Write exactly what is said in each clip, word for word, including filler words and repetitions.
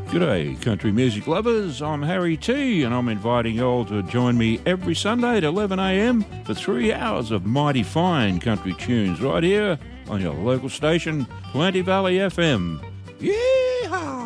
G'day, country music lovers. I'm Harry T, and I'm inviting you all to join me every Sunday at eleven a m for three hours of mighty fine country tunes right here on your local station, Plenty Valley F M. Yeehaw!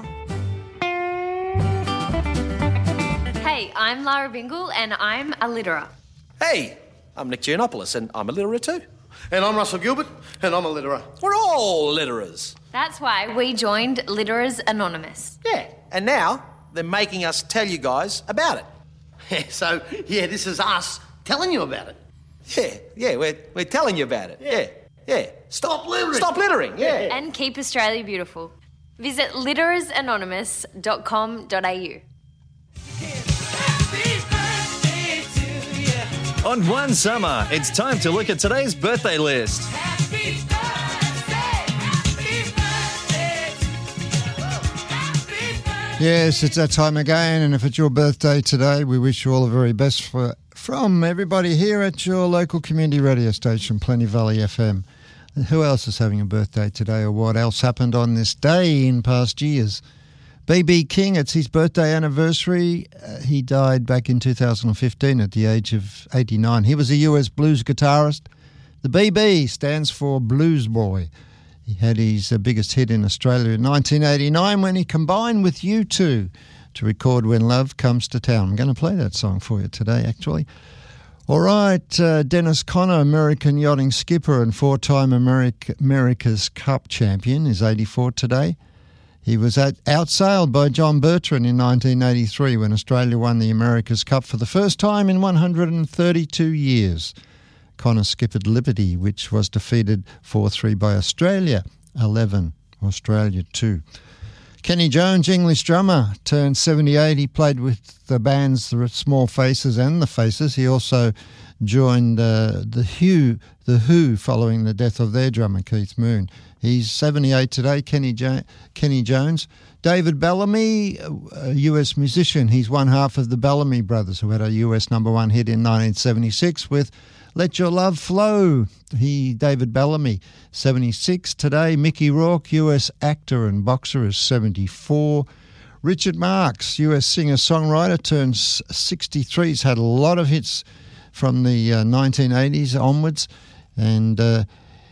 Hey, I'm Lara Bingle, and I'm a litterer. Hey, I'm Nick Giannopoulos, and I'm a litterer too. And I'm Russell Gilbert, and I'm a litterer. We're all litterers. That's why we joined Litterers Anonymous. Yeah, and now they're making us tell you guys about it. Yeah, so, yeah, this is us telling you about it. Yeah, yeah, we're, we're telling you about it. Yeah, yeah. Stop, Stop littering. Stop littering, yeah. And keep Australia beautiful. Visit litterers anonymous dot com dot a u. On One Summer, it's time to look at today's birthday list. Happy birthday, happy birthday, happy birthday. Yes, it's that time again, and if it's your birthday today, we wish you all the very best for, from everybody here at your local community radio station, Plenty Valley F M. And who else is having a birthday today, or what else happened on this day in past years? B B King, it's his birthday anniversary. Uh, he died back in two thousand fifteen at the age of eighty-nine. He was a U S blues guitarist. The B B stands for Blues Boy. He had his uh, biggest hit in Australia in nineteen eighty-nine when he combined with U two to record When Love Comes to Town. I'm going to play that song for you today, actually. All right, uh, Dennis Conner, American yachting skipper and four-time America, America's Cup champion, is eighty-four today. He was out, outsailed by John Bertrand in nineteen eighty-three when Australia won the America's Cup for the first time in one hundred thirty-two years. Conner skippered Liberty, which was defeated four three by Australia, eleven, Australia two. Kenny Jones, English drummer, turned seventy-eight. He played with the bands The Small Faces and The Faces. He also joined uh, the Who, the Who following the death of their drummer, Keith Moon. He's seventy-eight today, Kenny, jo- Kenny Jones. David Bellamy, a U S musician. He's one half of the Bellamy Brothers, who had a U S number one hit in nineteen seventy-six with Let Your Love Flow. He, David Bellamy, seventy-six today. Mickey Rourke, U S actor and boxer, is seventy-four. Richard Marx, U S singer-songwriter, turns sixty-three. He's had a lot of hits from the uh, nineteen eighties onwards, and uh,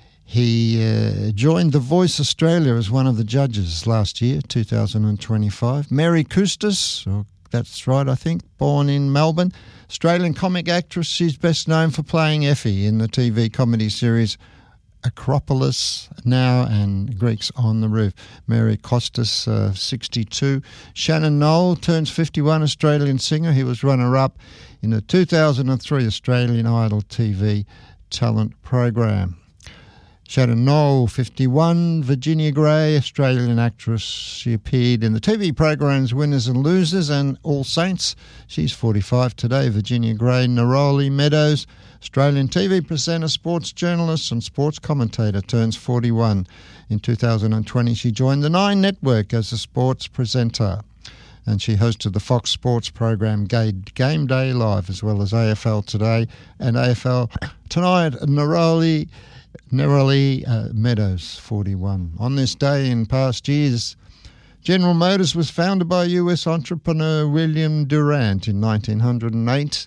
he uh, joined The Voice Australia as one of the judges last year, two thousand twenty-five. Mary Custis, oh, that's right, I think, born in Melbourne. Australian comic actress. She's best known for playing Effie in the T V comedy series Acropolis Now and Greeks on the Roof. Mary Costas, uh, sixty-two. Shannon Noll turns fifty-one, Australian singer. He was runner-up in the two thousand three Australian Idol T V talent program. Shannon Noll, fifty-one. Virginia Gray, Australian actress. She appeared in the T V programs Winners and Losers and All Saints. She's forty-five today. Virginia Gray. Neroli Meadows, Australian T V presenter, sports journalist and sports commentator, turns forty-one. In two thousand twenty, she joined the Nine Network as a sports presenter, and she hosted the Fox Sports program Game Day Live, as well as A F L Today and A F L Tonight. Neroli Neroli uh, Meadows, forty-one. On this day in past years, General Motors was founded by U S entrepreneur William Durant in nineteen oh eight.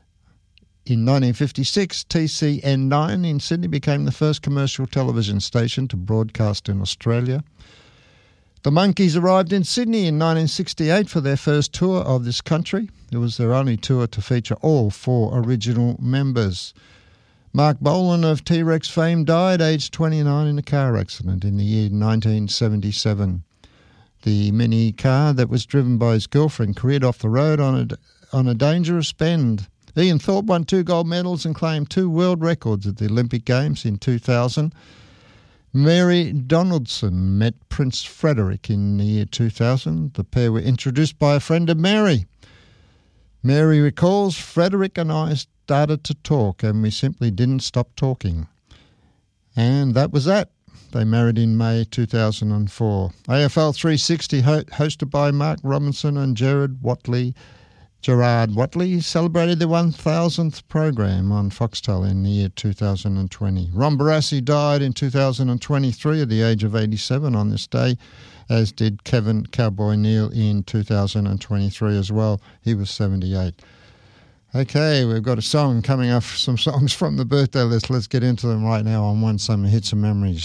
In nineteen fifty-six, T C N nine in Sydney became the first commercial television station to broadcast in Australia. The Monkees arrived in Sydney in nineteen sixty-eight for their first tour of this country. It was their only tour to feature all four original members. Mark Bolan of T-Rex fame died aged twenty-nine in a car accident in the year nineteen seventy-seven. The mini car that was driven by his girlfriend careered off the road on a, on a dangerous bend. Ian Thorpe won two gold medals and claimed two world records at the Olympic Games in two thousand. Mary Donaldson met Prince Frederick in the year two thousand. The pair were introduced by a friend of Mary. Mary recalls, Frederick and I started to talk and we simply didn't stop talking. And that was that. They married in May two thousand four. A F L three sixty, ho- hosted by Mark Robinson and Gerard Watley, Gerard Watley, celebrated the one thousandth program on Foxtel in the year two thousand twenty. Ron Barassi died in two thousand twenty-three at the age of eighty-seven on this day. as did Kevin Cowboy Neal in two thousand twenty-three as well. He was seventy-eight. Okay, we've got a song coming up, some songs from the birthday list. Let's get into them right now on One Summer Hits and Memories.